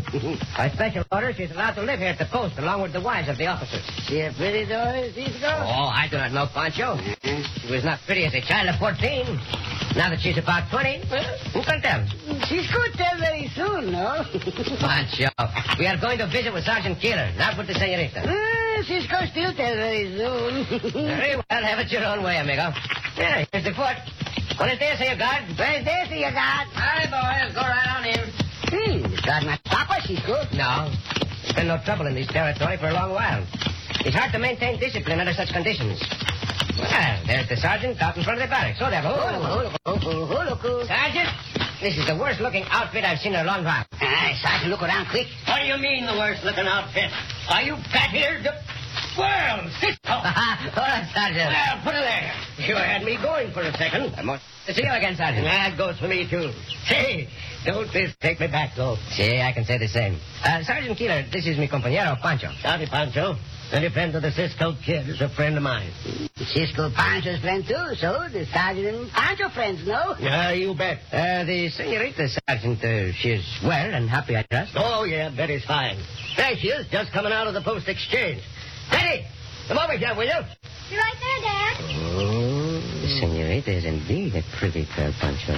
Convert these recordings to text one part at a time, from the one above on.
By special order, she's allowed to live here at the post along with the wives of the officers. She a pretty daughter, Cisco? Oh, I do not know, Pancho. She was not pretty as a child of 14. Now that she's about 20, who can tell? She's going to tell very soon, no? Pancho, we are going to visit with Sergeant Keeler, not with the senorita. Cisco still tell very soon. Very well, have it your own way, amigo. Yeah, here's the foot. Buenos dias, senor guard. Buenos dias, senor guard. All right, boys, go right on in. This guard not stop us, Cisco. No. There's been no trouble in this territory for a long while. It's hard to maintain discipline under such conditions. Well, there's the sergeant out in front of the barracks. So there. Sergeant, this is the worst-looking outfit I've seen in a long while. Sergeant, look around quick. What do you mean, the worst-looking outfit? Are you got here to... Well, Cisco. All right, Sergeant. Well, put it there. You had me going for a second. I'm to see you again, Sergeant. That goes for me, too. Hey, don't this take me back, though. See, I can say the same. Sergeant Keeler, this is mi compañero, Pancho. Howdy, Pancho. Any friend of the Cisco kid is a friend of mine. Cisco Pancho's friend, too, so the sergeant and Pancho friends, no? Yeah, you bet. The senorita, Sergeant, she's well and happy, I trust. Oh, yeah, Betty's fine. There she is, just coming out of the post exchange. Betty, come over here, will you? You're right there, Dad. Oh, the senorita is indeed a pretty girl, Pancho.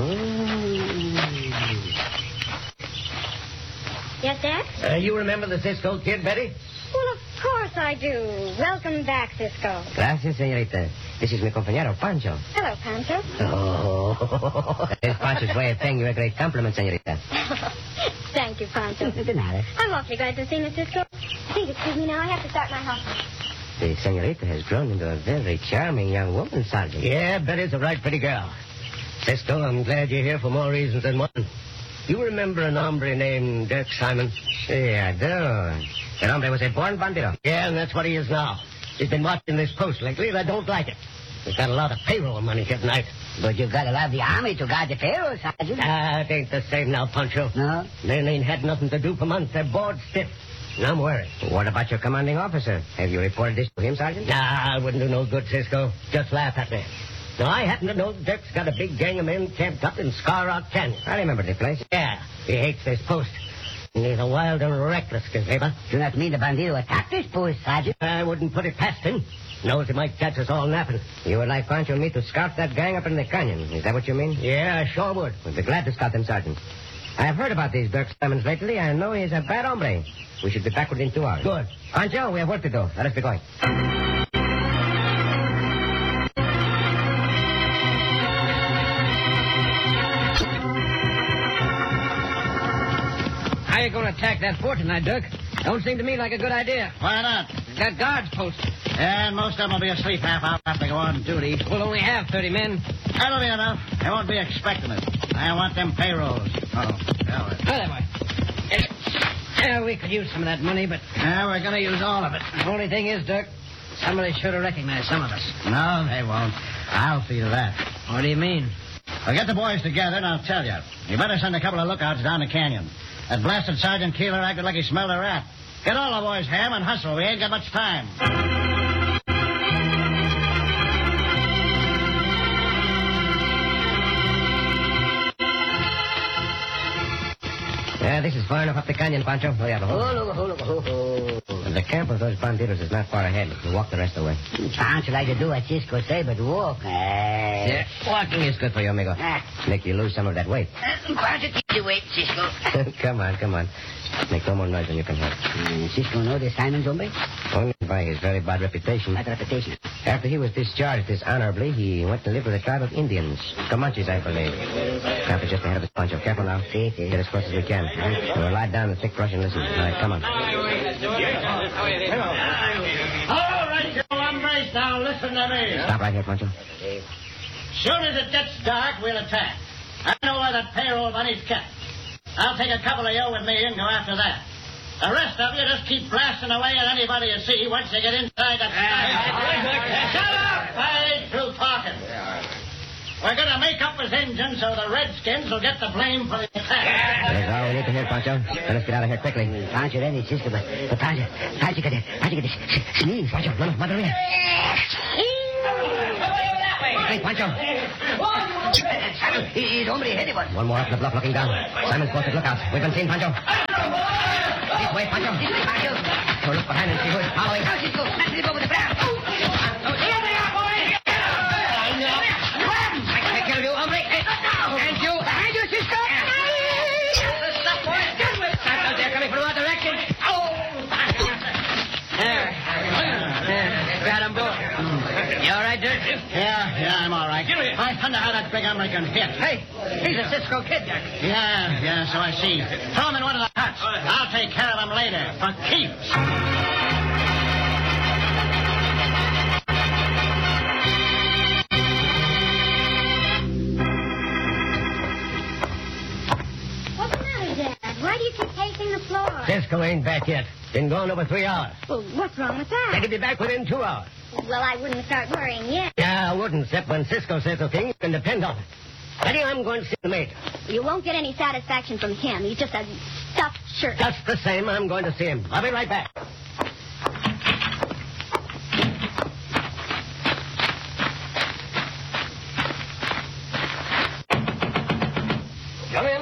Yes, Dad? You remember the Cisco kid, Betty? Well, of course I do. Welcome back, Cisco. Gracias, senorita. This is mi compañero, Pancho. Hello, Pancho. Oh, it's Pancho's way of paying you a great compliment, senorita. Thank you, Pancho. I'm awfully glad to see you, Cisco. Please excuse me now. I have to start my house. The senorita has grown into a very charming young woman, Sergeant. Yeah, Betty's a right pretty girl. Cisco, I'm glad you're here for more reasons than one. You remember an hombre named Dirk Simon? Yeah, I do. That hombre was a born bandito. Yeah, and that's what he is now. He's been watching this post lately, and I don't like it. We've got a lot of payroll money here tonight. But you've got to have the army to guard the payroll, Sergeant. It ain't the same now, Pancho. No? Men ain't had nothing to do for months. They're bored stiff. And I'm worried. What about your commanding officer? Have you reported this to him, Sergeant? Nah, I wouldn't do no good, Cisco. Just laugh at me. Now, I happen to know Dirk's got a big gang of men camped up in Scar Rock Canyon. I remember the place. Yeah, he hates this post. And he's a wild and reckless gazeba. Do not mean the bandito attacked this post, Sergeant. I wouldn't put it past him. Knows he might catch us all napping. You would like Pancho and me to scout that gang up in the canyon. Is that what you mean? Yeah, I sure would. We'd be glad to scout them, Sergeant. I have heard about these Dirk Simons lately. I know he's a bad hombre. We should be back within 2 hours. Good. Pancho, we have work to do. Let us be going. How you going to attack that fort tonight, Dirk? Don't seem to me like a good idea. Why not? Got guards posted. And most of them will be asleep half hour after they go on duty. We'll only have 30 men. That'll be enough. They won't be expecting it. I want them payrolls. Oh, hell. There, boy. Yeah, we could use some of that money, but... Yeah, we're going to use all of it. The only thing is, Dirk, somebody should have recognized some of us. No, they won't. I'll see to that. What do you mean? Well, get the boys together, and I'll tell you. You better send a couple of lookouts down the canyon. That blasted Sergeant Keeler acted like he smelled a rat. Get all the boys, Ham, and hustle. We ain't got much time. Yeah, this is far enough up the canyon, Pancho. Oh, yeah, And the camp of those banditos is not far ahead. We'll walk the rest of the way. Pancho like to do what Cisco say, but walk. Yeah, walking is good for you, amigo. Make you lose some of that weight. Pancho, keep the weight, Cisco. Come on. Make no more noise than you can help. Cisco know this Simon's hombre? Only by his very bad reputation. Bad reputation. After he was discharged dishonorably, he went to live with a tribe of Indians. Comanches, I believe. Camp is just ahead of us, Pancho. Careful now. See. Get as close as we can. We'll lie down in the thick brush and listen. All right, come on. All right, you hombres, now listen to me. Stop right here, Pancho. Soon as it gets dark, we'll attack. I know where that payroll money's kept. I'll take a couple of you with me and go after that. The rest of you just keep blasting away at anybody you see once you get inside that... Shut up! I ain't through talking. We're going to make up as engines so the Redskins will get the blame for the attack. That's all we need to hear, Pancho. Let us get out of here quickly. Pancho, then it's Cisco, but Pancho get it. Pancho get it. Sneeze. Pancho, no, madre mía. Hey, Pancho. He's hombre heady one. One more up the bluff looking down. Simon's posted lookout. We've been seen, Pancho. This way, Pancho. This way, Pancho. So look behind and see who's following. Now, Cisco. Let's get over the brow. Here they are, boys. I killed you, hombre. And you. Behind you, Cisco. Stop, boys. They're coming from our direction. Got him, both. You all right, Dirk? Yeah, I'm all right. I wonder how that big hombre can hit. Hey, he's a Cisco kid, Jack. Yeah, so I see. Throw him in one of the huts. I'll take care of him later. For keeps. What's the matter, Dad? Why do you keep pacing the floor? Cisco ain't back yet. Been gone over 3 hours. Well, what's wrong with that? They could be back within 2 hours. Well, I wouldn't start worrying yet. Yeah, I wouldn't, except when Cisco says a thing, you can depend on it. Eddie, I'm going to see the major. You won't get any satisfaction from him. He's just a stuffed shirt. Just the same, I'm going to see him. I'll be right back. Come in.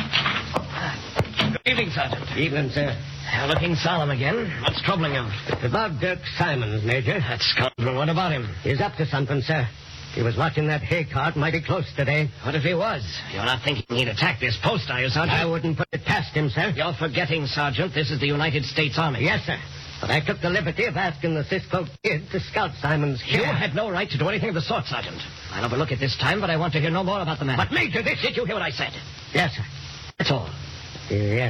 Good evening, Sergeant. Evening, sir. Looking solemn again. What's troubling him? It's about Dirk Simons, Major. That scoundrel. What about him? He's up to something, sir. He was watching that hay cart mighty close today. What if he was? You're not thinking he'd attack this post, are you, Sergeant? I wouldn't put it past him, sir. You're forgetting, Sergeant. This is the United States Army. Yes, sir. But I took the liberty of asking the Cisco kid to scout Simons' You camp. had no right to do anything of the sort, Sergeant. I'll overlook it this time, but I want to hear no more about the matter. But, Major, this... Did you hear what I said? Yes, sir. That's all. Yes,